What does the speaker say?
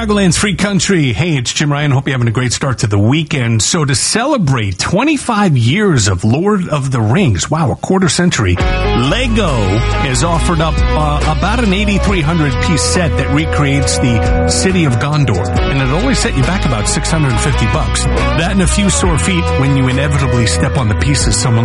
Chicagoland's free country. Hey, it's Jim Ryan. Hope you're having a great start to the weekend. So to celebrate 25 years of Lord of the Rings, wow, a quarter century, Lego has offered up about an 8,300-piece set that recreates the city of Gondor. And it only set you back about $650. That and a few sore feet when you inevitably step on the pieces someone